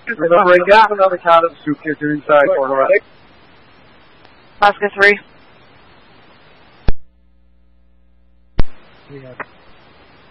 Remember, get out another count of soup here to inside corner. Alaska 3. We have